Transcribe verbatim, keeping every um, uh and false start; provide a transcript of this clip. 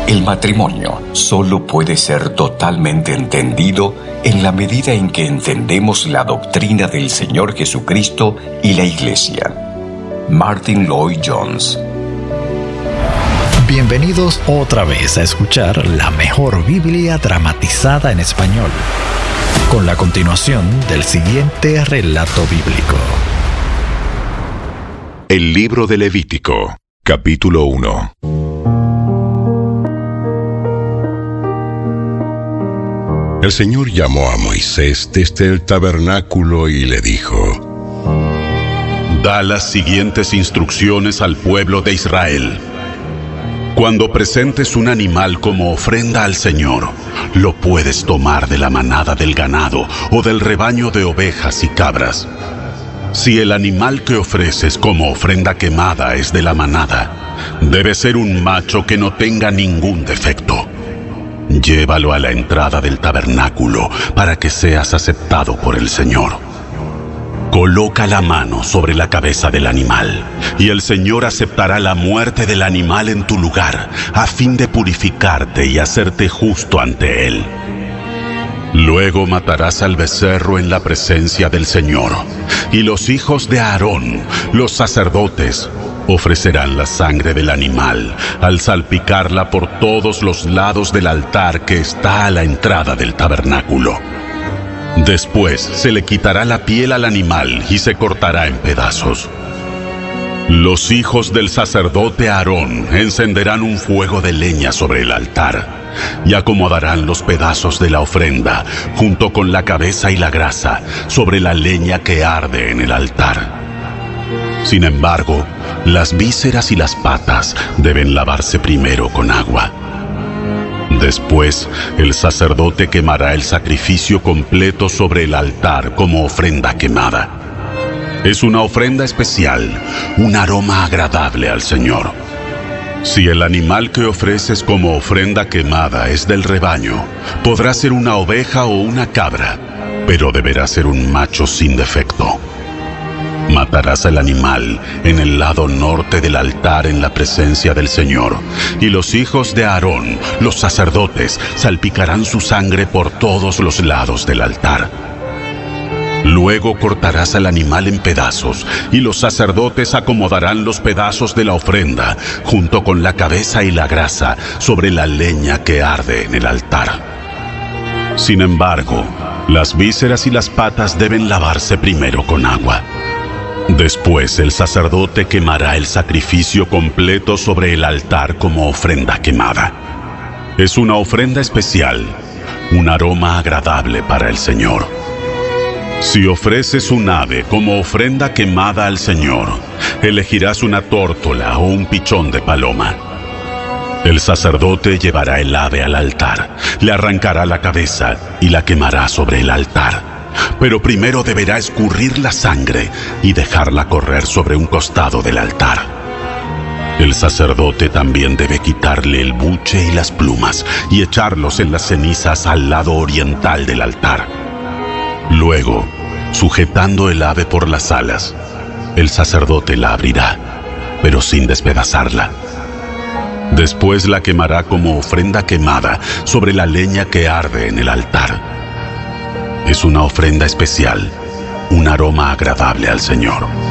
El matrimonio solo puede ser totalmente entendido en la medida en que entendemos la doctrina del Señor Jesucristo y la Iglesia. Martyn Lloyd-Jones. Bienvenidos otra vez a escuchar la mejor Biblia dramatizada en español, con la continuación del siguiente relato bíblico. El libro de Levítico, capítulo uno. El Señor llamó a Moisés desde el tabernáculo y le dijo: Da las siguientes instrucciones al pueblo de Israel. Cuando presentes un animal como ofrenda al Señor, lo puedes tomar de la manada del ganado o del rebaño de ovejas y cabras. Si el animal que ofreces como ofrenda quemada es de la manada, debe ser un macho que no tenga ningún defecto. Llévalo a la entrada del tabernáculo para que seas aceptado por el Señor. Coloca la mano sobre la cabeza del animal, y el Señor aceptará la muerte del animal en tu lugar, a fin de purificarte y hacerte justo ante Él. Luego matarás al becerro en la presencia del Señor, y los hijos de Aarón, los sacerdotes, ofrecerán la sangre del animal al salpicarla por todos los lados del altar que está a la entrada del tabernáculo. Después se le quitará la piel al animal y se cortará en pedazos. Los hijos del sacerdote Aarón encenderán un fuego de leña sobre el altar y acomodarán los pedazos de la ofrenda junto con la cabeza y la grasa sobre la leña que arde en el altar. Sin embargo, las vísceras y las patas deben lavarse primero con agua. Después, el sacerdote quemará el sacrificio completo sobre el altar como ofrenda quemada. Es una ofrenda especial, un aroma agradable al Señor. Si el animal que ofreces como ofrenda quemada es del rebaño, podrá ser una oveja o una cabra, pero deberá ser un macho sin defecto. Matarás al animal en el lado norte del altar en la presencia del Señor, y los hijos de Aarón, los sacerdotes, salpicarán su sangre por todos los lados del altar. Luego cortarás al animal en pedazos, y los sacerdotes acomodarán los pedazos de la ofrenda, junto con la cabeza y la grasa, sobre la leña que arde en el altar. Sin embargo, las vísceras y las patas deben lavarse primero con agua. Después el sacerdote quemará el sacrificio completo sobre el altar como ofrenda quemada. Es una ofrenda especial, un aroma agradable para el Señor. Si ofreces un ave como ofrenda quemada al Señor, elegirás una tórtola o un pichón de paloma. El sacerdote llevará el ave al altar, le arrancará la cabeza y la quemará sobre el altar. Pero primero deberá escurrir la sangre y dejarla correr sobre un costado del altar. El sacerdote también debe quitarle el buche y las plumas y echarlos en las cenizas al lado oriental del altar. Luego, sujetando el ave por las alas, el sacerdote la abrirá, pero sin despedazarla. Después la quemará como ofrenda quemada sobre la leña que arde en el altar. Es una ofrenda especial, un aroma agradable al Señor.